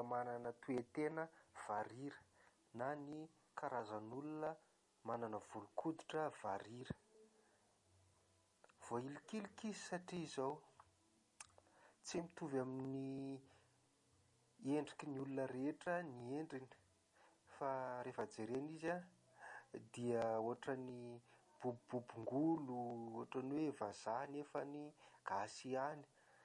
manana toe-tena varira na ny karazan'olona manana volon-koditra varira. Voailikilika izy satria izao tsy mitovy amin'ny endriky ny olona rehetra ny endriny, fa rehefa jerena izy dia ohatran'ny bobobongolo, ohatran'ny hoe vazaha nefa ny gasy ihany.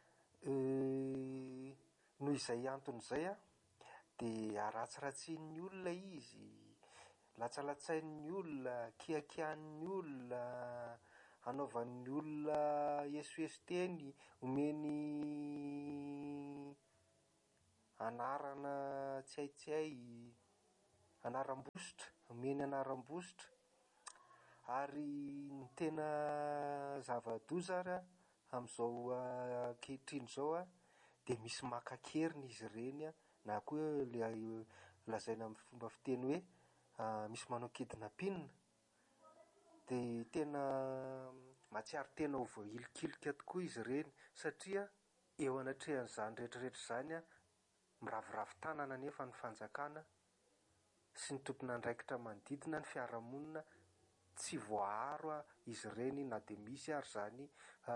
Noho izay antony izay dia aratsiratsian'ny olona izy, latsalatsain'ny olona, kiakian'ny olona, anaovan'ny olona hesoheso teny, omeny anarana tsy hay tsy hay, anaram-bositra, omeny anaram-bositra. Ary ny tena zava-doza ary amin'izao ankehitriny izao dia misy maka-keriny izy ireny na koa ilay lazaina amin'ny fomba fiteny hoe misy manao kidnapping. Dia tena mahatsiaro tena ho voailikilika tokoa izy ireny satria eo anatrehan'izany rehetrarehetra izany miravoravo tanana nefa ny fanjakana sy ny tompon'andraikitra manodidina ny fiarahamonina tsy voaharo izy ireny na dia misy ary izany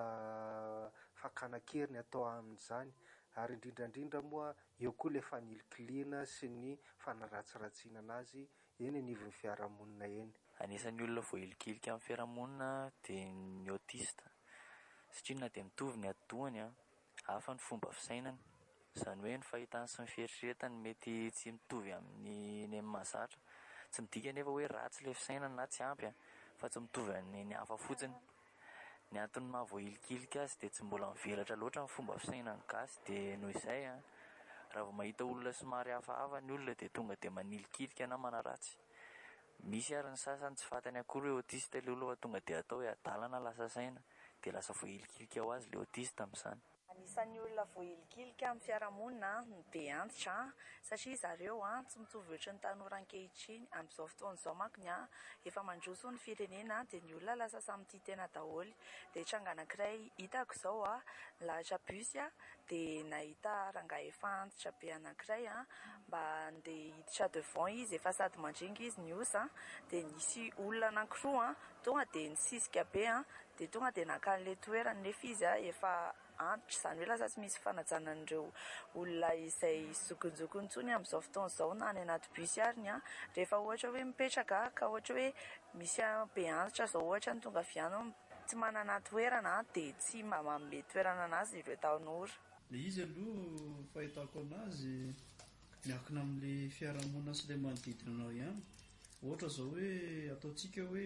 fakana-keriny atao amin'izany. Ary indrindrandrindra moa eo koa ilay fanilikiliana sy ny fanaratsiratsiana anazy eny anivon'ny fiarahamonina eny. Anisan'ny olona voailikilika amin'ny fiarahamonina dia ny autiste satria na dia mitovy ny atidohany hafa ny fomba fisainany, izany hoe ny fahitany sy ny fieritreretany mety tsy mitovy amin'ny ny mahazatra. Tsy midika nefa hoe ratsy ilay fisainany na tsy ampy fa tsy mitovy amin'ny hafa fotsiny. Ny antony mahavoailikilika azy dia tsy mbola mivelatra loatra ny fomba fisainany gasy, dia noho izay raha vao mahita olona somary hafahafa ny olona dia tonga dia manilikilika na manaratsy. Misy ary ny sasany tsy fantany akory hoe autiste ilay olona fa tonga dia atao hoe adalana lasa saina, dia lasa voailikilika ho azy ilay autiste amin'izany. Anisan'ny olona voailikilika amin'ny fiarahamonina ny be antitra satria zareo tsy mitovy ohatry ny tanora ankehitriny. Amin'izao fotoana izao manko efa mandroso ny firenena dia ny olona lasa samy tia tena daholo. Dia tranga anankiray hitako izao lahatra bus dia nahita rangahy efa antitra be anankiray mba handeha hiditra devant izy, efa sady mandringa izy ny osa dia nisy olona anankiroa tonga dia nisisika be dia tonga dia nakan'ilay toerana nefa izy efa antitra, izany hoe lasa tsy misy fanajanan'ireo olona izay zokonjokony intsony amin'izao fotoana izao na any anaty bus ary rehefa ohatra hoe mipetraka ka ohatra hoe misy be antitra izao ohatra ny tonga avy any tsy manana toerana dia tsy mba manome toerana anazy ireo tanora. Ilay izy aloha fahitako anazy miankina amin'ilay fiarahamonina sy ilay manodidina anao ihany. Ohatra izao hoe ataontsika hoe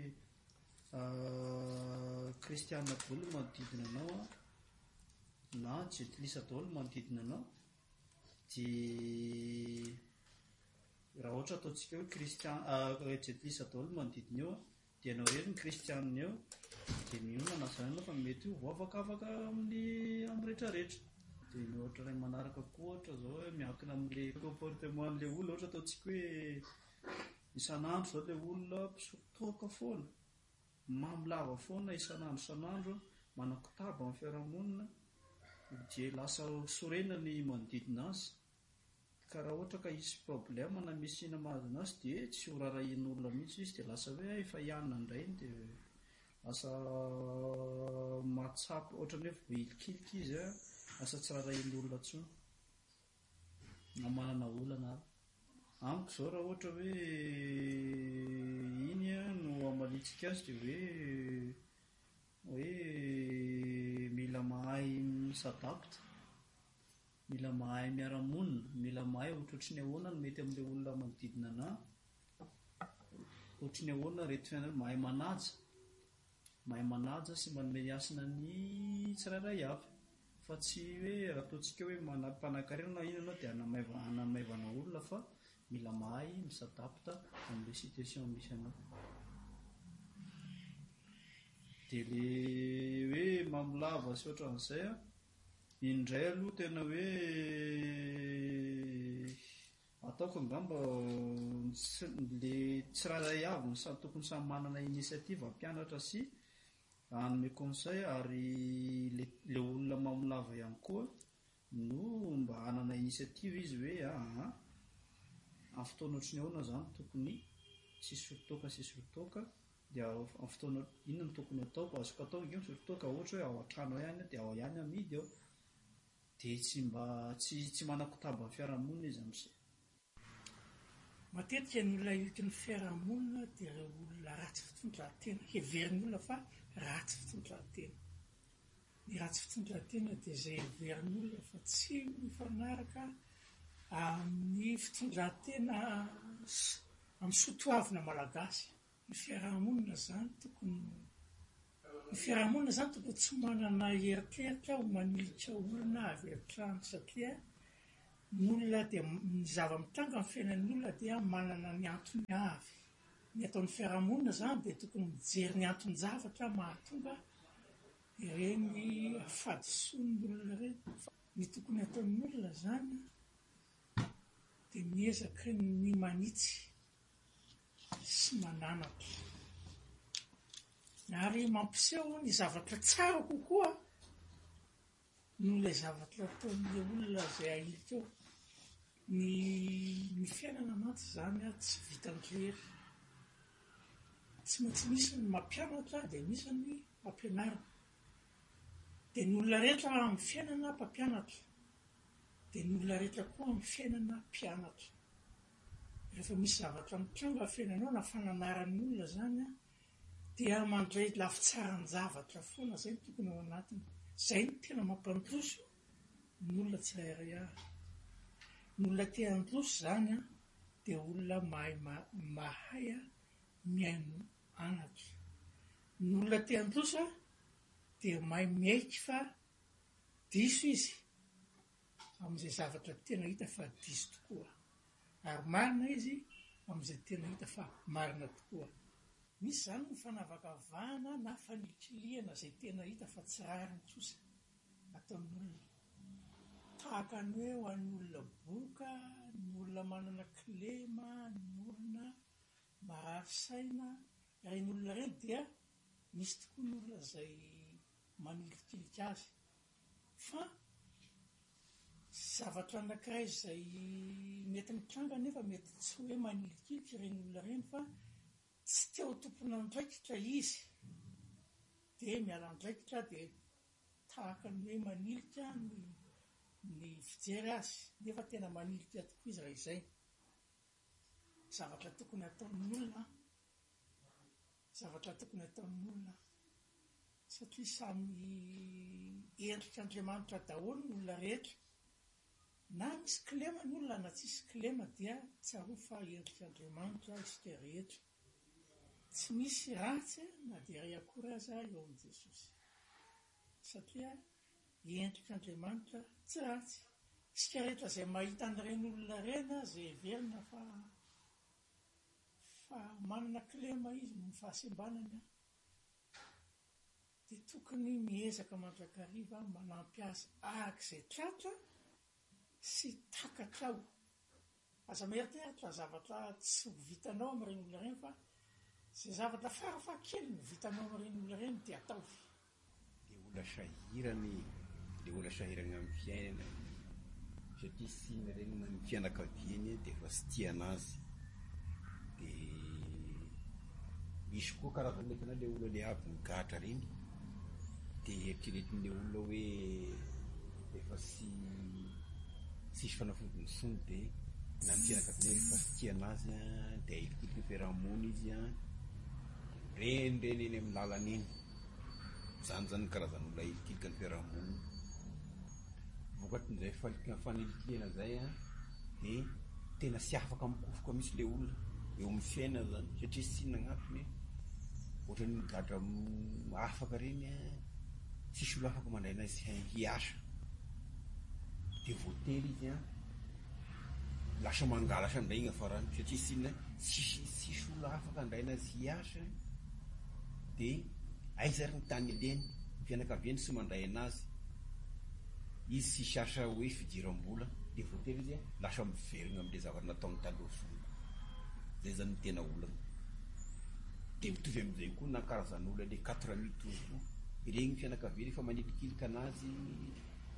kristiana daholo manodidina anao na jetilisa daholo manodidina anao, dia raha ohatra ataontsika hoe jetilisa daholo manodidina eo dia ianao rery ny kristianina eo, dia mionana izany ianao fa mety ho voavakavaka amin'ny rehetrarehetra. Dia ny ohatra iray manaraka koa ohatra izao hoe miankina amin'ilay comportemen'ilay olona. Ohatra ataontsika hoe isan'andro izao ilay olona mpisototoaka foana, mamilava foana isan'andro, manao kitabo amin'ny fiarahamonina, dia lasa sorena ny manodidina azy. Ka raha ohatra ka hisy problème na misy ina mahazo azy dia tsy ho rarahin'olona mihitsy izy, dia lasa hoe efa hianona indray dia lasa mahatsapy, ohatran'ny hoe voailikilika izy lasa tsy rarahin'olona intsony na manana olana. Amiko izao raha ohatra hoe iny no hamalitsika azy dia hoe mila mahay misadapta, mila mahay miara-monina, mila mahay ohatrotry ny ahoana no mety amin'ilay olona manodidina anahy, ohatry ny ahoana reto fiainana, mahay manaja sy manome hasina ny tsirairay avy, fa tsy hoe raha ataontsika hoe manam-panan-karena inona dia hanamaivana olona, fa mila mahay misadapta amin'ilay situation misy anao. Dia ilay hoe mamilava sy ohatran'izay indray aloha tena hoe ataoko angamba ilay tsirairay avy ny tokony samy manana inisiativa mpianatra sy hanome conseil, ary ilay olona mamilava ihany koa no mba hanana initiative izy hoe amin'ny fotoana ohatrany ahoana zany tokony sisy rotoka dia amin'ny fotoana inona no tokony ataoko azoko atao io misy rotoka ohatra hoe ao an-trano ihany dia ao ihany amidy ao dia tsy manakotaba amin'ny fiarahamonina izy amin'izay. Matetika ny olona ilika ny fiarahamonina dia ireo olona ratsy fitondran-tena, heverin'ny olona fa ratsy fitondran-tena. Ny ratsy fitondran-tena dia izay heverin'ny olona fa tsy mifanaraka amin'ny fitondran-tena amin'ny soatoavina malagasy. Ny fiarahamonina zany tokony tsy manana eritreritra ho manilitra olona avy an-trano satria ny olona dia ny zava-mitranga amin'ny fiainan'ny olona dia manana ny antony avy. Ny ataon'ny fiarahamonina zany dia tokony mijery ny anton-javatra mahatonga ireny afadison'ny olona ireny. Ny tokony ataon'ny olona zany dia miezaka ny manitsy sy mananatra ary mampiseho ny zavatra tsara kokoa noho ilay zavatra ataon'ilay olona izay ahita eo. Ny fiainana mantsy zany tsy vitan-drery, tsy maintsy misy ny mampianatra dia misy ny mampianarina. Dia ny olona rehetra amin'ny fiainana mpampianatra, dia ny olona rehetra koa amin'ny fiainana mpianatra. Rehefa misy zavatra mitranga fiainanao na fananaran'ny olona zany dia mandray lafitsaran'ny zavatra foana, izay no tokony ao anatiny. Izay no tena mampandroso ny olona tsirairay avy. Ny olona te handroso zany dia olona mahay miaino anatra. Ny olona te handroso dia mahay miaiky fa diso izy amin'izay zavatra tena hita fa diso tokoa, ary marina izy amin'izay tena hita fa marina tokoa. Misy zany ny fanavakavahana na fanikiliana izay tena hita fa tsy rariny tsosa ataon'ny olona. Tahaka ny hoe ho an'ny olona boka, ny olona manana kilema, ny olona marary saina, ireny olona ireny dia misy tokoa ny olona izay manilikilika azy. Fa zavatra anankiray izay mety mitranga nefa mety tsy hoe manilikilika ireny olona ireny fa tsy te ho tompona andraikitra izy dia miala andraikitra dia tahaka ny hoe manilika ny fijery azy nefa tena manilika tokoa izy raha izay. Zavatra tokony ataon'ny olona satria samy endrik'Andriamanitra daholo ny olona rehetra, na misy kilema ny olona na tsisy kilema dia tsaroa fa endrik'Andriamanitra isika rehetra. Tsy misy ratsy na dia ray akory aza eo amin'i Jesosy satria endrik'Andriamanitra tsy ratsy. Isika rehetra izay mahita an'ireny olona ireny izay heverina fa manana kilema izy ny fahasembanany dia tokony miezaka mandrakariva manampy azy arak'izay tratra sy takatrao. Aza mieritreritra zavatra tsy ho vitanao amin'ireny olona ireny fa izay zavatra farafakely no vitanao amin'ireny olona ireny dia ataovy. Dia olona sahirana amin'ny fiainana satria sina ireny na ny fianakaviany dia efa sy tiana azy. Dia misy koa karazana ilay olona ilay avy migatra ireny dia eritreretin'ilay olona hoe efa sisy fanafody sony dia na ny fianakaviany efa sy tiana azy dia ahilikiliko fiarahamonina izy reny eny amin'ny lalana eny. Zany ny karazana olona ahilikiliko ny fiarahamonina. Vokatrin'izay fanilikiana izay dia tena sy afaka mikofoka misy ilay olona eo amin'ny fiainana zany satria sy inona agnatiny ohatra ny migatra afaka ireny tsisy olo afaka mandraina azy hiasa dia voatery izy lasa mangalatra indray iny afarany satria sy inona tsisy olo afaka andraina azy hiasa dia aiza ary ny tany ileny fianakaviany sy mandray anazy izy sy siasa hoe fidiram-bola dia voatery izy lasa miverina amin'ilay zavatra nataony taloha foana. Zay zany tena olana. Dia mitovy amin'izay koa na karazan'olona ilay 4 mitozo ireny fianakaviany efa manilikilika anazy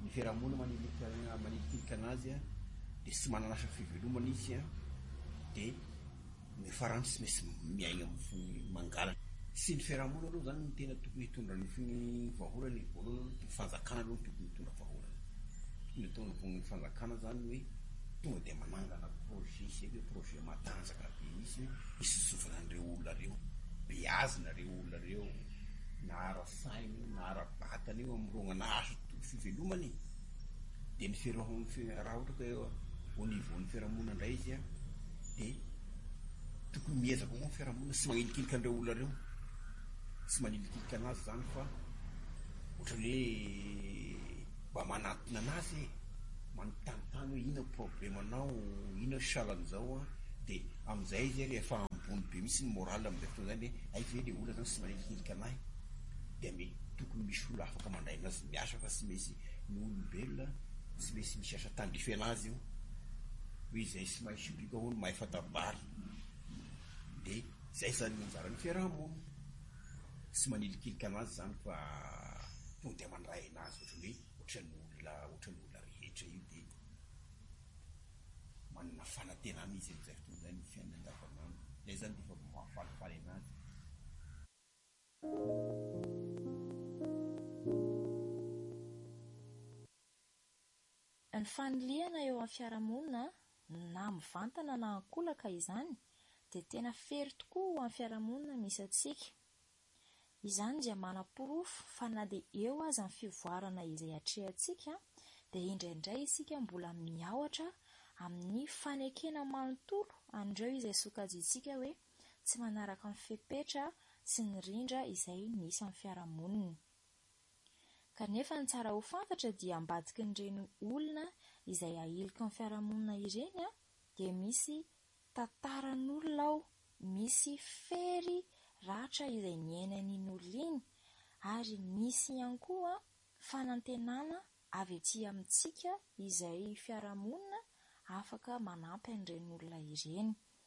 ny fiarahamonina manilikinika anazy a dia tsy manana asa fivelomana izy a, dia ny farany tsy maintsy miaina amin'ny mangalana. Sy ny fiarahamonina aloha zany ny tena tokony hitondra ny vahaolana. Ny voalohany dia fanjakana aloha ny tokony hitondra vahaolana. Tokony hitondra ny fanjakana zany hoe tonga dia manangana projet izay hoe projet matanjaka be misy hoe hisozovana an'ireo olona reo, beazina reo olona reo, na ara-sainy na ara-batana eo amin'irongana asa fivelomany. Dia ny raha ohatra ka eo au niveau-ny fiarahamonina indray izy a, dia tokony miezaka koa ny fiarahamonina sy manilikilika an'ireo olona reo, tsy manilikilika anazy zany fa ohatran'ny hoe mba manatona anazy manontanytany hoe inona problemanao, inona salan'izao a, dia amin'izay izy rehefa ambony be mihitsy ny moral amin'izay fotoana zany hoe ay ve le olona zany sy manilikilika anahy, dia mety tokony misy olona afaka mandray anazy miasa fa tsy maintsy ny olombelona tsy maintsy misy asa tandrify anazy io hoe izay sy mahay sibrika hono mahay fatabary. Dia izay zany ny anjaran'ny fiarahamonina, sy manilikilika anazy zany fa tonga dia mandray anazy ohatran'ny olona rehetra io, dia manana fanantenana izy amin'izay fotoana izay ny fiainana andavanandro. Izay zany dia efa mahafalifaly anazy. Ny faniliana eo amin'ny fiarahamonina na mivantana na ankolaka izany dia tena fery tokoa ho amin'ny fiarahamonina misy antsika. Izany dia manam-porofo fa na dia eo aza ny fivoarana izay hatrehantsika dia indraindray isika mbola mihaotra amin'ny fanekena manontolo an'ireo izay sokajiantsika hoe tsy manaraka ny fepetra sy ny rindra izay misy amin'ny fiarahamonina. Kanefa ny tsara ho fantatra dia ambadiky n'ireny olona izay ahilika amin'ny fiarahamonina ireny dia misy tantaran'olona ao, misy fery ratra izay niainan'iny olona iny, ary misy ihany koa fanantenana avy ety amintsika izay fiarahamonina afaka manampy an'ireny olona ireny,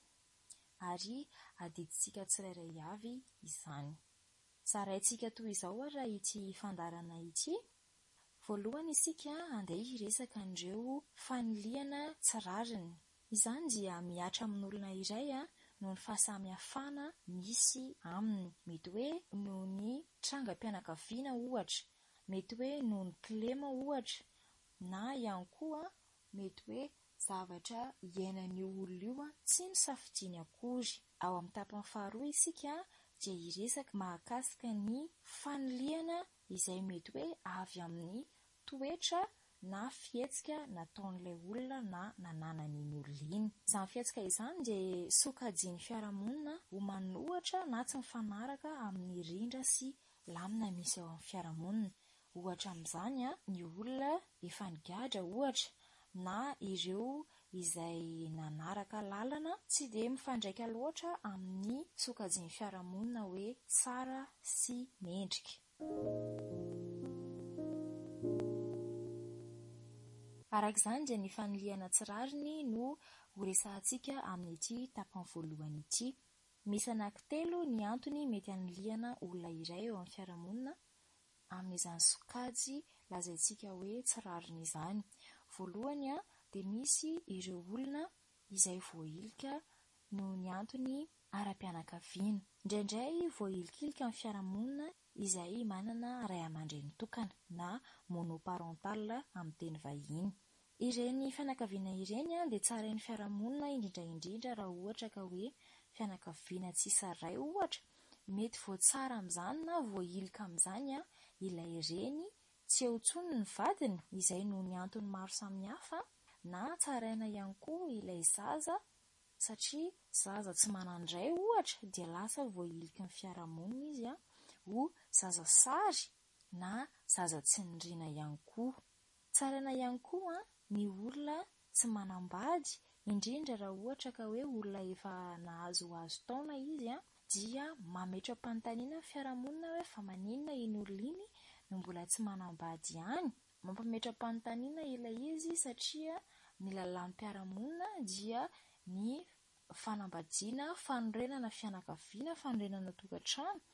ary adidintsika tsirairay avy izany. Zaraintsika toy izao raha ity fandarana ity. Voalohany isika andeha hiresaka an'ireo faniliana tsy rariny. Izany dia miatra amin'olona iray noho ny fahasamihafana misy aminy. Mety hoe noho ny trangam-pianakaviana ohatra, mety hoe noho ny kilema ohatra, na ihany koa mety hoe zavatra iainan'io olona io tsy nisafidiany akory. Ao amin'ny tapany faharoa isika dia hiresaka mahakasika ny faniliana izay mety hoe avy amin'ny toetra na fihetsika nataon'ilay olona na nananan'iny olona iny. Izany fihetsika izany dia sokajian'ny fiarahamonina ho manohatra na tsy mifanaraka amin'ny rindra sy lamina misy ao amin'ny fiarahamonina. Ohatra amin'izany ny olona efa nigadra ohatra, na ireo izay nanaraka lalana tsy dia mifandraika loatra amin'ny sokajian'ny fiarahamonina hoe tsara sy mendrika. Arak'izany dia ny faniliana tsy rariny no horesahantsika amin'ity tapany voalohany ity. Misy anankitelo ny antony mety haniliana olona iray eo amin'ny fiarahamonina amin'izany sokajy lazaintsika hoe tsy rariny izany. Voalohany dia misy ireo olona izay voailika noho ny antony ara-pianakaviana. Indraindray voailikilika amin'ny fiarahamonina izay manana ray aman-dreny tokana na monoparental amin'ny teny vahiny. Ireny fianakaviana ireny dia tsarain'ny fiarahamonina indrindra raha ohatra ka hoe fianakaviana tsisa ray ohatra. Mety voatsara amin'izany na voailika amin'izany ilay reny tsy eo intsony ny vadiny izay noho ny antony maro samihafa, na tsaraina ihany koa ilay zaza satria zaza tsy manandray ohatra dia lasa voailika ny fiarahamonina izy ho zaza sary na zaza tsy nirina ihany koa. Tsaraina ihany koa ny olona tsy manambady, indrindra raha ohatra ka hoe olona efa nahazo taona izy dia mametra-panontaniana fiarahamonina hoe fa maninona iny olona iny no mbola tsy manambady ihany. Mampametra-panontaniana ilay izy satria ny lalan'ny mpiarahamonina dia ny fanambadiana, fanorenana fianakaviana, fanorenana tokantrano.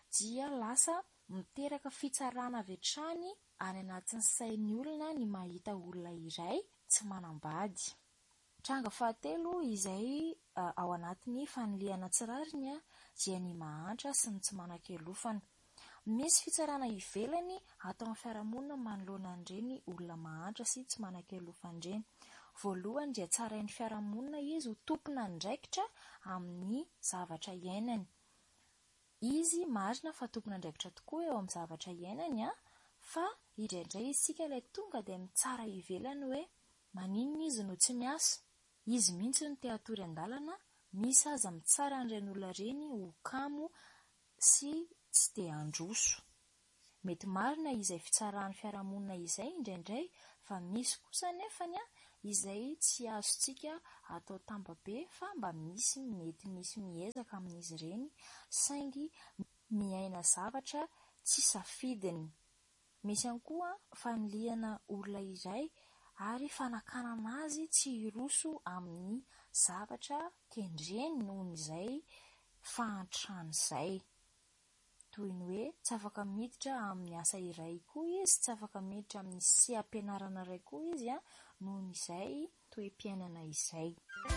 dia lasa miteraka fitsarana avy hatrany any anatin'ny sain'ny olona ny mahita olona iray tsy manambady. Tranga fahatelo izay ao anatin'ny fanoliana tsirariny dia ny mahantra sy ny tsy manan-kelofana. Misy fitsarana ivelany atao amin'ny fiarahamonina manoloana an'ireny olona mahantra sy tsy manan-kelofana ireny. Voalohany dia tsarain'ny fiarahamonina izy ho tompona andraikitra amin'ny zavatra iainany. Izy marina fa tompona andraikitra tokoa eo amin'ny zavatra iainany, fa indraindray isika ilay tonga dia mitsara ivelany hoe maninona izy no tsy miasa. Izy mihitsy no te hatory an-dalana, misy aza mitsara an'ireny olona ireny ho kamo sy tsy te handroso. Mety marina izay fitsarahan'ny fiarahamonina izay indraindray, fa misy kosa nefany izay tsy azontsika atao tambabe fa mba mety misy miezaka amin'izy ireny saingy miaina zavatra tsy safidiny. Misy ihany koa fanoliana olona iray ary fanakanana azy tsy hiroso amin'ny zavatra kendreny noho izay fahantrany izay. Toy ny hoe tsy afaka miditra amin'ny asa iray koa izy, tsy afaka miditra amin'ny seha-pianarana iray koa izy noho izay toe-piainana izay.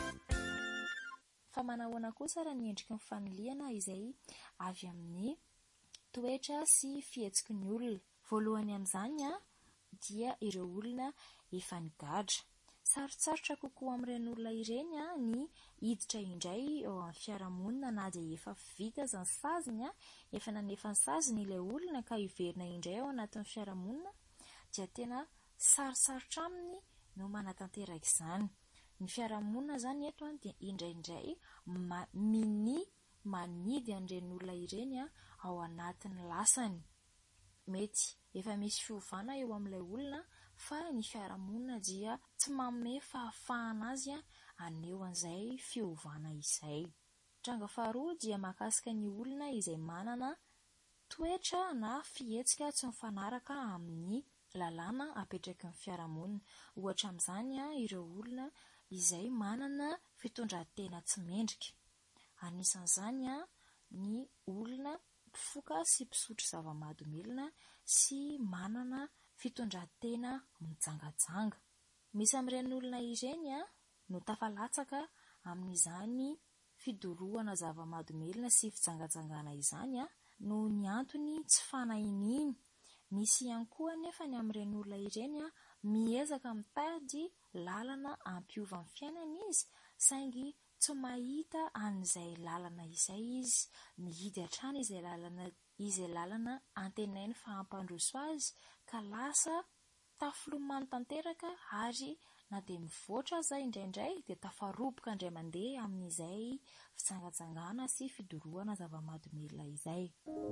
Fa manahoana kosa raha ny endriky ny fanoliana izay avy amin'ny toetra sy fihetsiky ny olona. Voalohany amin'izany dia ireo olona efa nigadra. Sarotsarotra kokoa amin'ireny olona ireny ny hiditra indray eo amin'ny fiarahamonina na dia efa vita aza ny saziny, efa nanefa ny saziny ilay olona ka hiverina indray ao anatin'ny fiarahamonina, dia tena sarosarotra aminy no manatanteraka izany. Ny fiarahamonina izany eto dia indraindray manidy an'ireny olona ireny ao anatin'ny lasany. Mety efa misy fiovana eo amin'ilay olona, fa ny fiarahamonina dia tsy manome fahafahana azy aneo an'izay fiovana izay. Tranga faharoa dia mahakasika ny olona izay manana toetra na fihetsika tsy mifanaraka amin'ny lalàna apetraky ny fiarahamonina. Ohatra amin'izany ireo olona izay manana fitondran-tena tsy mendrika. Anisan'izany ny olona mpifoka sy mpisotro zava-mahadomelina sy manana fitondran-tena mijangajanga. Misy amin'ireny olona ireny no tafalatsaka amin'izany fidorohana zava-mahadomelina sy fijangajangana izany noho ny antony tsy fanahiniany. Misy ihany koa nefa ny amin'ireny olona ireny miezaka mitady lalana hampiova amin'ny fiainana izy, saingy tsy mahita an'izay lalana izay izy, mihidy hatrany izay lalana antenainy fa hampandroso azy, ka lasa tafilomano tanteraka ary na dia mivoatra aza indraindray dia tafaroboka indray mandeha amin'izay fijangajangana sy fidorohana zava-mahadomelina izay.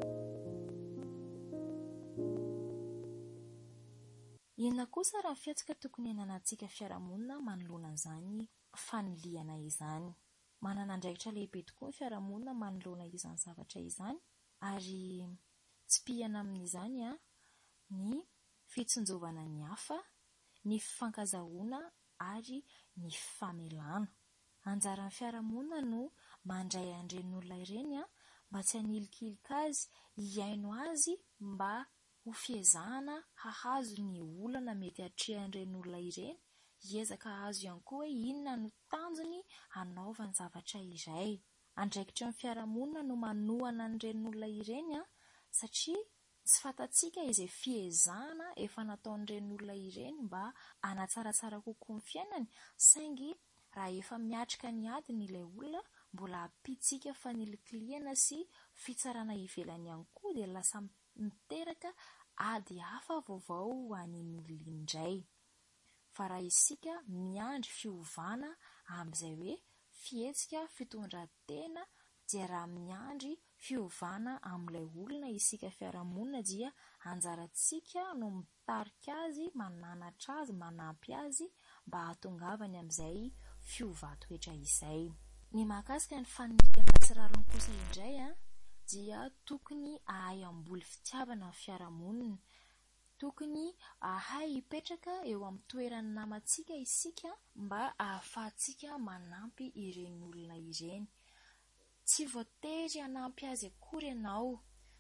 Inona kosa raha ny fiatsika tokony hiainanantsika fiarahamonina manoloana an'izany fanoliana izany? Manana andraikitra lehibe tokoa ny fiarahamonina manoloana izany zavatra izany, ary tsy pihana amin'izany ny fitsinjovana ny hafa, ny fifankazahoana ary ny famelana. Anjaran'ny fiarahamonina no mandray an'ireny olona ireny mba tsy hanilikilika azy, hiaino azy mba ho fiezahana hahazo ny olana mety hatrehan'ireny olona ireny, hiezaka azo ihany koa hoe inona no tanjony hanaovany zavatra iray. Andraikitra ny fiarahamonina no manohana an'ireny olona ireny satria tsy fantatsika izay fiezahana efa nataon'ireny olona ireny mba hanatsaratsara kokoa ny fiainany, saingy raha efa miatrika ny adiny ilay olona, mbola hampitsika fanilikiliana sy fitsarana ivelany ihany koa dia lasa miteraka ady hafa vaovao ho an'iny olona indray. Fa raha isika miandry fiovana amin'izay hoe fihetsika fitondran-tena, dia raha miandry fiovana amin'ilay olona isika fiarahamonina dia anjarantsika no mitarika azy, mananatra azy, manampy azy mba hatongavany amin'izay fiova-toetra izay. Ny mahakasika ny fanoliana tsirariny kosa indray dia tokony ahay amboly fitiavana ny fiarahamonina. Tokony ahay hipetraka eo amin'ny toeran'ny namantsika isika mba ahafahantsika manampy ireny olona ireny. Tsy voatery hanampy azy akory ianao,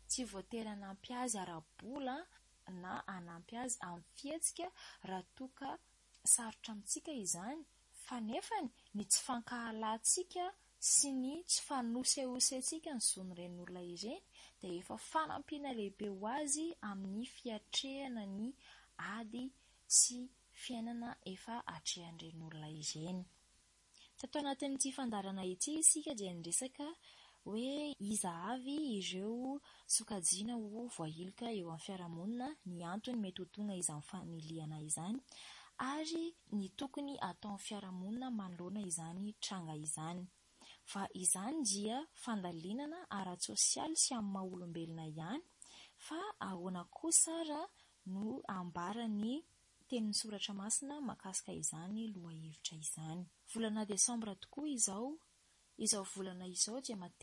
tsy voatery hanampy azy ara-bola na hanampy azy amin'ny fihetsika raha toa ka sarotra amintsika izany, fa nefany ny tsy fankahalantsika sy ny tsy fanosehosentsika ny zon'ireny olona ireny dia efa fanampiana lehibe ho azy amin'ny fiatrehana ny ady sy fiainana efa atrehan'ireny olona ireny. Tato anatin'ity fandarana ity isika dia niresaka hoe iza avy ireo sokajiana ho voahiloka eo amin'ny fiarahamonina, ny antony mety ho tonga izany familiana izany, ary ny tokony atao amin'ny fiarahamonina manoloana izany tranga izany. Fa izany dia fandalinana ara-tsosialy sy amin'ny maha-olombelona ihany, fa ahoana kosa raha no ambarany tenin'ny soratra masina mahakasika izany lohahevitra izany. Volana Desambra tokoa izao volana izao dia